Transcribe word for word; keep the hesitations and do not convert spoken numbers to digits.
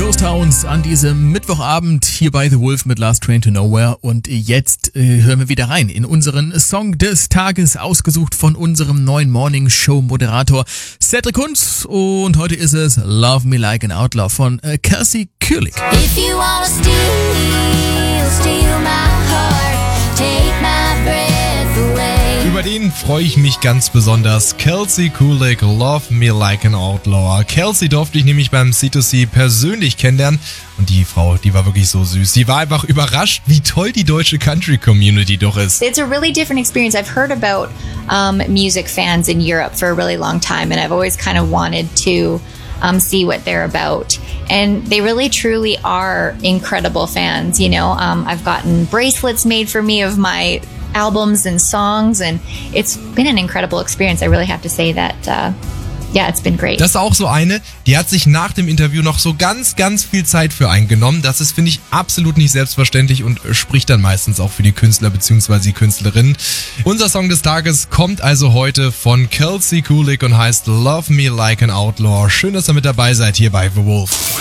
Ghost Towns an diesem Mittwochabend hier bei The Wolf mit Last Train to Nowhere. Und jetzt äh, hören wir wieder rein in unseren Song des Tages, ausgesucht von unserem neuen Morning Show Moderator Cedric Kunz. Und heute ist es Love Me Like an Outlaw von äh, Kelsey Kurlik. If you wanna steal, steal my heart, take my breath away. Über den freue ich mich ganz besonders. Kelsey Kurlik, Love Me Like an Outlaw. Kelsey durfte ich nämlich beim C zwei C persönlich kennenlernen. Und die Frau, die war wirklich so süß. Sie war einfach überrascht, wie toll die deutsche Country-Community doch ist. It's a really different experience. I've heard about um, music fans in Europe for a really long time, and I've always kind of wanted to um, see what they're about. And they really, truly are incredible fans. You know, um, I've gotten bracelets made for me of my albums and songs, and it's been an incredible experience. I really have to say that, uh, yeah, it's been great. Das ist auch so eine, die hat sich nach dem Interview noch so ganz, ganz viel Zeit für einen genommen. Das ist, finde ich, absolut nicht selbstverständlich und spricht dann meistens auch für die Künstler bzw. die Künstlerinnen. Unser Song des Tages kommt also heute von Kelsey Kurlik und heißt Love Me Like an Outlaw. Schön, dass ihr mit dabei seid hier bei The Wolf.